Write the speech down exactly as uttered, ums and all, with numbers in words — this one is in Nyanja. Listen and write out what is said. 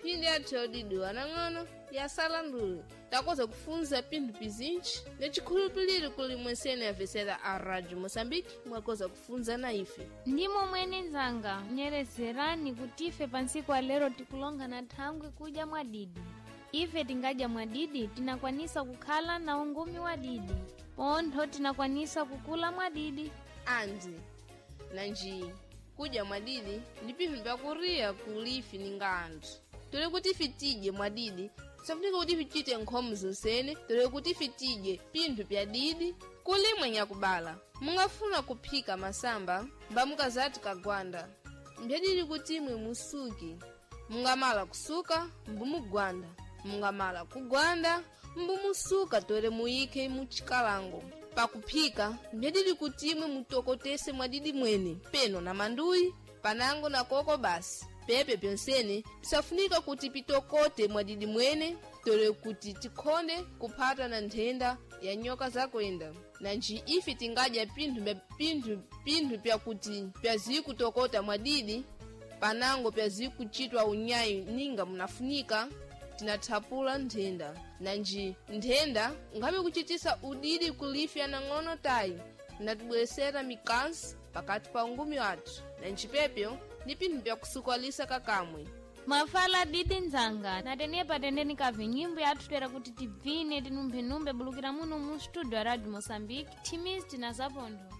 pindi athodidi wanang'ono yasala ndulu takoza kufunza pindu pizinji necikhulupiliri kuli mwensene yavesera a Rádio Moçambique mwakoza kufunza na ife ndimo mwene nzanga nyerezerani kuti ife pansiku alero tikulonga na thangwi kuja mwadidi. Ife tingaja mwadidi tinakwanisa kukhala na ungumi wadidi pontho tinakwanisa kukula mwadidi andi nanji kuja mwadidi ndi pindu pyakuriya kulifi ninga anthu tole kuti ife tidye mwadidi safunika kuti ife tichite nkhomo zonsene tole kuti ife tidye pindu pya didi kulimwe nyakubala mungafuna kuphika masamba mbamukazati kagwanda mbyadidi kuti imwe musuki mungamala kusuka mbumugwanda mungamala kugwanda mbumusuka tole muyike muchikalango pakuphika mbyadidi kuti imwe mutokotese mwadidi mwene peno na manduyi panango na koko basi pepe pyonsene pisafunika kuti pitokote mwadidi mwene tole kuti tikhonde kuphata na nthenda ya nyoka zakwenda nanji ife tingadya pindu pindu pindu pyakuti pyazikutokota mwadidi panango pyazikuchitwa unyayi ninga munafunika tinathapula nthenda nanji nthenda ngabe kuchitisa udidi kulifi anang'ono tayi natibweresera mikansi pakati pa ungumi wathu nanji pepyo ni pindu pyakusukwalisa kakamwe mafala didi nzanga natene patendeni kave nyimbo yatutera kuti tibvine tinumphenumpe bulukira muno mu studio ya Radio Moçambique timizi tina zapondo